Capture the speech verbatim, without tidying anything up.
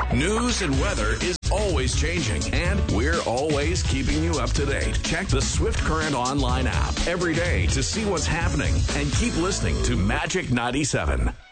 News and weather is always changing, and we're always keeping you up to date. Check the Swift Current online app every day to see what's happening, and keep listening to Magic ninety-seven.